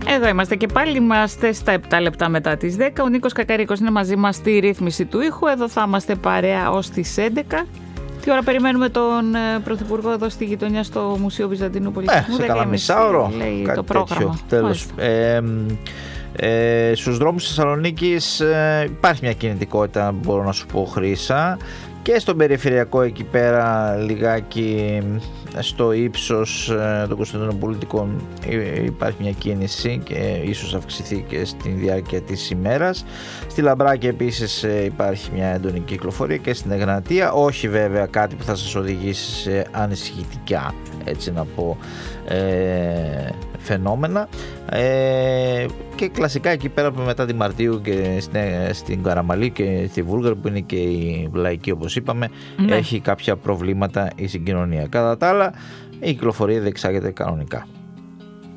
Εδώ είμαστε και πάλι, είμαστε στα 7 λεπτά μετά τις 10. Ο Νίκος Κακαρίκος είναι μαζί μας στη ρύθμιση του ήχου. Εδώ θα είμαστε παρέα ως τις 11. Τι ώρα περιμένουμε τον Πρωθυπουργό εδώ στη γειτονιά στο Μουσείο Βυζαντινού Πολιτισμού? Σε κάνα μισάωρο, λέει κάτι το πρόγραμμα. Τέλος. Στους δρόμους της Θεσσαλονίκης υπάρχει μια κινητικότητα, μπορώ να σου πω, Χρύσα, και στον περιφερειακό εκεί πέρα λιγάκι στο ύψος των Κωνσταντινοπολιτικών υπάρχει μια κίνηση και ίσως αυξηθεί και στη διάρκεια της ημέρας. Στη Λαμπράκη επίσης υπάρχει μια έντονη κυκλοφορία και στην Εγνατία, όχι βέβαια κάτι που θα σας οδηγήσει σε ανησυχητικά, έτσι να πω, φαινόμενα, και κλασικά εκεί πέρα που μετά τη Μαρτίου και στην Καραμαλή και στη Βούλγαρη, που είναι και η λαϊκή, όπως είπαμε, έχει κάποια προβλήματα η συγκοινωνία. Κατά τα άλλα η κυκλοφορία διεξάγεται κανονικά.